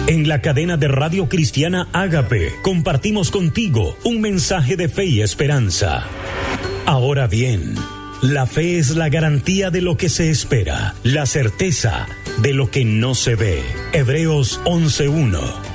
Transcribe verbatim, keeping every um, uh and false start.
En la cadena de Radio Cristiana Ágape compartimos contigo un mensaje de fe y esperanza. Ahora bien, la fe es la garantía de lo que se espera, la certeza de lo que no se ve. Hebreos once uno.